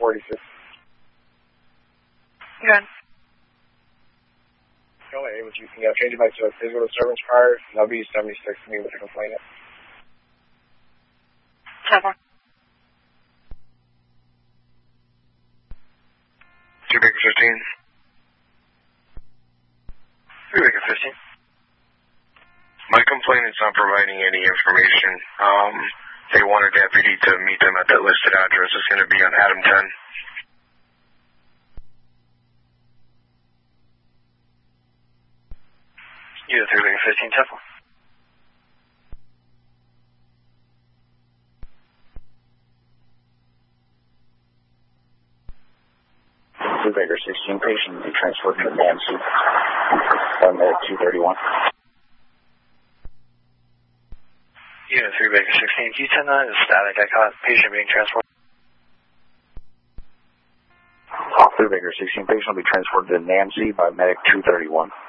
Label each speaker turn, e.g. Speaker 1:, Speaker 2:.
Speaker 1: 46.
Speaker 2: Good.
Speaker 1: Only with you can change it back to a physical disturbance prior. That'll be 76 to me with the complainant.
Speaker 2: 10-4.
Speaker 1: 2 Baker 15. 3 Baker 15. My complainant's not providing any information. They want a deputy to meet them at that listed address. It's going to be on Adam 10.
Speaker 3: You 3 Baker 15, 10-4.
Speaker 1: 2 Baker 16, patient will be transferred to Nancy by medic 231.
Speaker 3: Unit 3 Baker 16, Q10 9 is static. I caught patient being transported.
Speaker 1: 3 Baker 16, patient will be transferred to Nancy by medic 231.